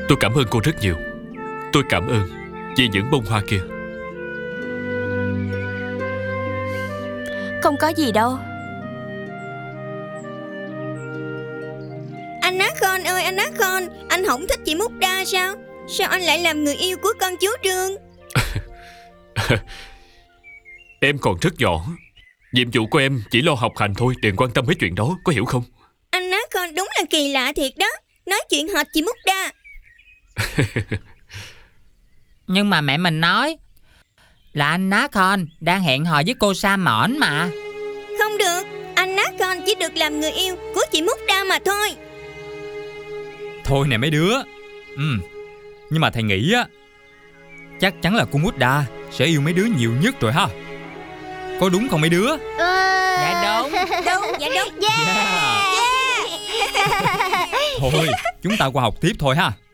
Tôi cảm ơn cô rất nhiều. Tôi cảm ơn vì những bông hoa kia. Không có gì đâu. Anh Nakhon ơi, anh Nakhon, anh không thích chị Mukda sao? Sao anh lại làm người yêu của con chú Trương? Em còn rất nhỏ. Nhiệm vụ của em chỉ lo học hành thôi, đừng quan tâm mấy chuyện đó, có hiểu không? Anh Nakhon đúng là kỳ lạ thiệt đó. Nói chuyện hệt chị Mukda. Nhưng mà mẹ mình nói là anh Nakhon đang hẹn hò với cô Sa Mỏn mà. Không được, anh Nakhon chỉ được làm người yêu của chị Mukda mà thôi. Thôi nè mấy đứa. Nhưng mà thầy nghĩ á, chắc chắn là cô Mukda sẽ yêu mấy đứa nhiều nhất rồi ha. Có đúng không mấy đứa? Dạ đúng. Đúng, dạ đúng. Thôi, chúng ta qua học tiếp thôi ha.